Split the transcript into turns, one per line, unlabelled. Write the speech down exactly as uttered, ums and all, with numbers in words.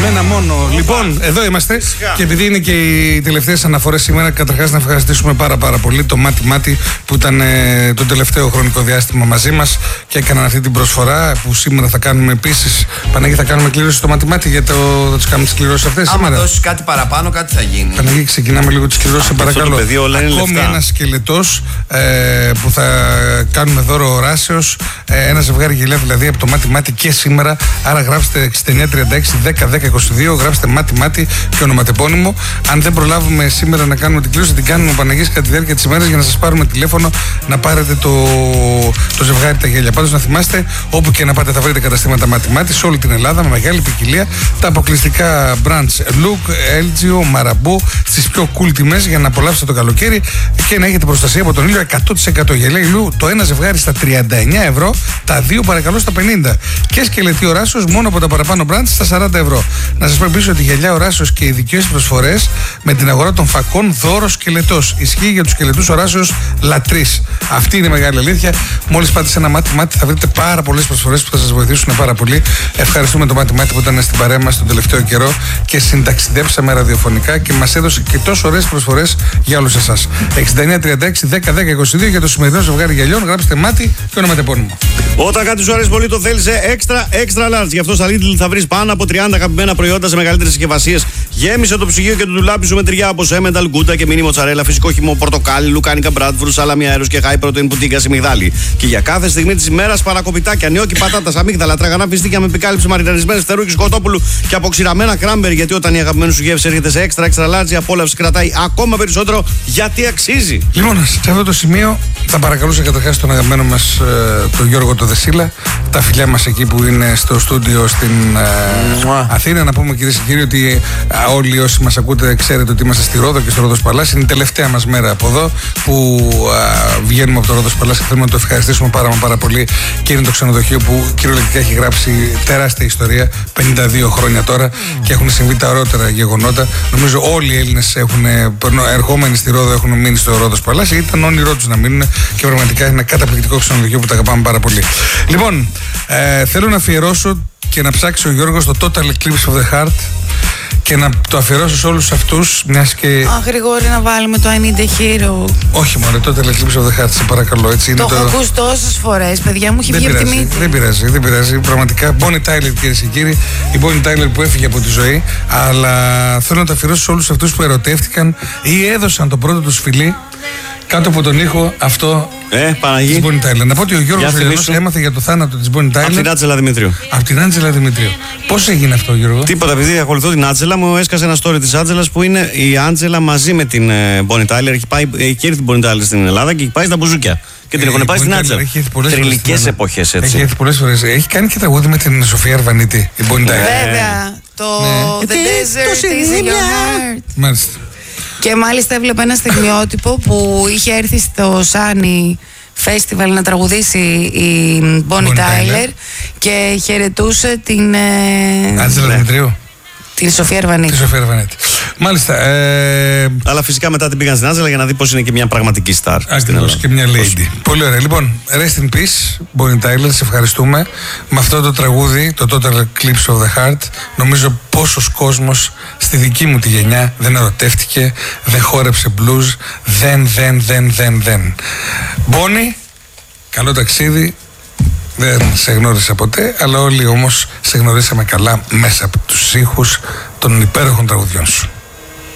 μένα μόνο. Οπα. Λοιπόν, εδώ είμαστε. Φυσικά. Και επειδή είναι και οι τελευταίες αναφορές σήμερα, καταρχάς να ευχαριστήσουμε πάρα πάρα πολύ το Μάτι Μάτι που ήταν ε, το τελευταίο χρονικό διάστημα μαζί μας και έκαναν αυτή την προσφορά που σήμερα θα κάνουμε επίσης. Παναγί, θα κάνουμε κλήρωση στο Μάτι Μάτι για το. Θα τους κάνουμε τις κληρώσεις αυτές
άμα
σήμερα.
Αν δώσεις κάτι παραπάνω, κάτι θα γίνει.
Παναγί, ξεκινάμε λίγο τις κληρώσεις, σε παρακαλώ. Ακόμη ένα σκελετός ε, που θα κάνουμε δώρο οράσεως. Ε, ένα ζευγάρι γυλαία δηλαδή από το Μάτι Μάτι και σήμερα. Άρα γράψτε εξήντα εννιά τριάντα έξι δέκα δέκα είκοσι δύο, γράψτε Μάτι Μάτι και ονοματεπώνυμο. Αν δεν προλάβουμε σήμερα να κάνουμε την κλήρωση, την κάνουμε Παναγίες κατά τη διάρκεια της ημέρας για να σας πάρουμε τηλέφωνο να πάρετε το, το ζευγάρι τα γέλια. Πάντως να θυμάστε, όπου και να πάτε θα βρείτε καταστήματα Μάτι Μάτι σε όλη την Ελλάδα με μεγάλη ποικιλία. Τα αποκλειστικά brands Look, Elgio, Marabou στις πιο cool τιμές για να απολαύσετε το καλοκαίρι και να έχετε προστασία από τον ήλιο εκατό τοις εκατό. Γελία ηλίου το ένα ζευγάρι στα τριάντα εννιά ευρώ, τα δύο παρακαλώ στα πενήντα. Και σκελετή οράσεως μόνο από τα παραπάνω brands στα σαράντα ευρώ. Να σας πω επίσης ότι η γυαλιά οράσεως και οι ειδικές προσφορές με την αγορά των φακών δώρο σκελετός. Ισχύει για τους σκελετούς οράσεως λατρείς. Αυτή είναι η μεγάλη αλήθεια. Μόλις πάτε σε ένα Μάτι Μάτι θα βρείτε πάρα πολλές προσφορές που θα σας βοηθήσουν πάρα πολύ. Ευχαριστούμε το Μάτι Μάτι που ήταν στην παρέα μας τον τελευταίο καιρό και συνταξιδέψαμε ραδιοφωνικά και μας έδωσε και τόσο ωραίες προσφορές για όλους εσάς. εξήντα εννιά τριάντα έξι δέκα δέκα είκοσι δύο για το σημερινό ζευγάρι γυαλιών. Γράψτε Μάτι και ονοματεπώνυμο.
Όταν κάτι σου αρέσει πολύ, το θέλει σε extra, extra large. Γι' αυτό στα Lidl θα βρεις πάνω από τριάντα αγαπημένα προϊόντα σε μεγαλύτερες συσκευασίες. Γέμισε το ψυγείο και το ντουλάπι σου με τυριά από Emmental, Gouda και μίνι μοτσαρέλα, φυσικό χυμό, πορτοκάλι, λουκάνικα, μπράντφουρ, σαλάμι αέρος και high protein πουτίγκα σε μυγδάλι. Και για κάθε στιγμή της ημέρας παρακοπιτάκια, νιόκι πατάτας, αμύγδαλα, τραγανά φιστίκια με επικάλυψη, μαριναρισμένες φτερούκι, κοτόπουλου και αποξηραμένα κράμπερ. Γιατί όταν η αγαπημένη σου γεύση έρχεται σε extra, extra large, η απόλαυση κρατάει ακόμα περισσότερο γιατί αξίζει.
Λοιπόν, σε αυτό το σημείο θα παρακαλούσα καταρχάς τον αγαπημένο μας ε, τον Γιώργο το Δεσίλα, τα φιλιά μας εκεί που είναι στο στούντιο στην ε, Αθήνα. Να πούμε κυρίες και κύριοι ότι ε, όλοι όσοι μας ακούτε ξέρετε ότι είμαστε στη Ρόδο και στο Ρόδος Παλάς. Είναι η τελευταία μας μέρα από εδώ που ε, βγαίνουμε από το Ρόδος Παλάς και θέλουμε να το ευχαριστήσουμε πάρα, πάρα πολύ. Και είναι το ξενοδοχείο που κυριολεκτικά έχει γράψει τεράστια ιστορία, πενήντα δύο χρόνια τώρα mm. και έχουν συμβεί τα ωραιότερα γεγονότα. Νομίζω όλοι οι Έλληνες έχουν, ερχόμενοι στη Ρόδο έχουν μείνει στο Ρόδος Παλάς. Ήταν όνειρό τους να μείνουν και πραγματικά είναι ένα καταπληκτικό ξενοδοχείο που τα αγαπάμε πάρα πολύ. Λοιπόν, ε, θέλω να αφιερώσω και να ψάξει ο Γιώργος το Total Eclipse of the Heart και να το αφιερώσω σε όλους αυτούς, μιας και...
Α, Γρηγόρη, να βάλουμε το I Need a Hero.
Όχι μωρέ, το Total Eclipse of the Heart, σε παρακαλώ. Έτσι,
το
είναι
έχω
το...
ακούσει τόσες φορές, παιδιά μου, έχει βγει από τη μύτη.
Δεν πειράζει, δεν πειράζει, πραγματικά. Bonnie Tyler, κυρίες και κύριοι, η Bonnie Tyler που έφυγε από τη ζωή, αλλά θέλω να το αφιερώσω σε όλους αυτούς που ερωτεύτηκαν ή έδωσαν το πρώτο τους φιλί κάτω από τον ήχο αυτό
ε,
της Bonnie Tyler. Να πω ότι ο Γιώργος Λιανός έμαθε για το θάνατο της Bonnie Tyler
από την Άντζελα Δημητρίου.
Από την Άντζελα Δημητρίου. Πώς έγινε αυτό, Γιώργο?
Τίποτα, επειδή ακολουθώ την Άντζελα, μου έσκασε ένα story της Άντζελας που είναι η Άντζελα μαζί με την Bonnie Tyler. Έχει, πάει, έχει έρθει την Bonnie Tyler στην Ελλάδα και έχει πάει στα μπουζούκια. Και την έχουν πάει στην Άντζελα. Τριλικές εποχές έτσι.
Έχει έρθει πολλές φορές. Έχει κάνει και τραγούδι με την Σοφία Αρβανίτη, η Bonnie Tyler.
Βέβαια. Το The Desert is in Your Heart.
Μάλιστα.
Και μάλιστα έβλεπα ένα στιγμιότυπο που είχε έρθει στο Σάνι Festival να τραγουδήσει η Bonnie Tyler και χαιρετούσε την
Άντζελα Δημητρίου.
Την Σοφία Αρβανίτη.
Τη Σοφία Αρβανίτη. Μάλιστα. Ε...
Αλλά φυσικά μετά την πήγαν στην Άντζελα για να δει πώς είναι και μια πραγματική στάρ.
Ακριβώς, και μια lady. Πολύ ωραία. Λοιπόν, rest in peace, Bonnie Tyler, σε ευχαριστούμε. Με αυτό το τραγούδι, το Total Eclipse of the Heart, νομίζω πόσος κόσμος στη δική μου τη γενιά δεν ερωτεύτηκε, δεν χόρεψε blues, δεν, δεν, δεν, δεν, δεν. Bonnie, καλό ταξίδι. Δεν σε γνώρισα ποτέ, αλλά όλοι όμως σε γνωρίσαμε καλά μέσα από τους ήχους των υπέροχων τραγουδιών σου.